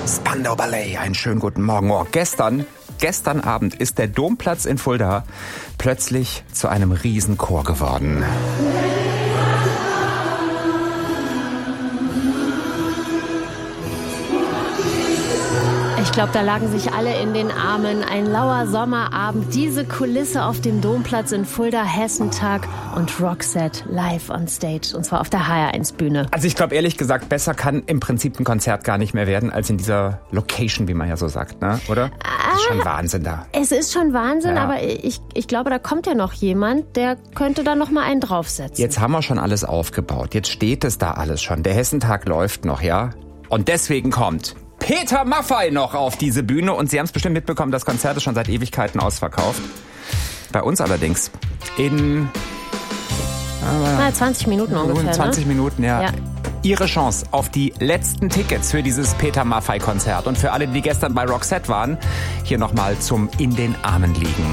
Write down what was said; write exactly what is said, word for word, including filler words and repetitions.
Spandau Ballet, einen schönen guten Morgen. Oh, gestern, gestern Abend ist der Domplatz in Fulda plötzlich zu einem Riesenchor geworden. Ich glaube, da lagen sich alle in den Armen. Ein lauer Sommerabend, diese Kulisse auf dem Domplatz in Fulda, Hessentag und Roxette live on stage. Und zwar auf der H R eins Bühne. Also ich glaube, ehrlich gesagt, besser kann im Prinzip ein Konzert gar nicht mehr werden, als in dieser Location, wie man ja so sagt, ne? Oder? Das ist schon Wahnsinn da. Es ist schon Wahnsinn, Ja. aber ich, ich glaube, da kommt ja noch jemand, der könnte da noch mal einen draufsetzen. Jetzt haben wir schon alles aufgebaut. Jetzt steht es da alles schon. Der Hessentag läuft noch, ja? Und deswegen kommt Peter Maffay noch auf diese Bühne. Und Sie haben es bestimmt mitbekommen, das Konzert ist schon seit Ewigkeiten ausverkauft. Bei uns allerdings in Na, zwanzig Minuten ungefähr, zwanzig ne? Minuten, ja. Ja. Ihre Chance auf die letzten Tickets für dieses Peter Maffay-Konzert. Und für alle, die gestern bei Roxette waren, hier nochmal zum In den Armen liegen.